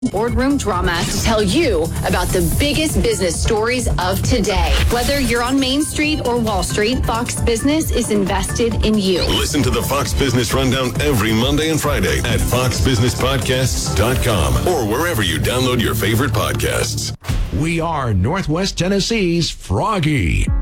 Boardroom drama to tell you about the biggest business stories of today. Whether you're on Main Street or Wall Street, Fox Business is invested in you. Listen to the Fox Business Rundown every Monday and Friday at foxbusinesspodcasts.com or wherever you download your favorite podcasts. We are Northwest Tennessee's Froggy.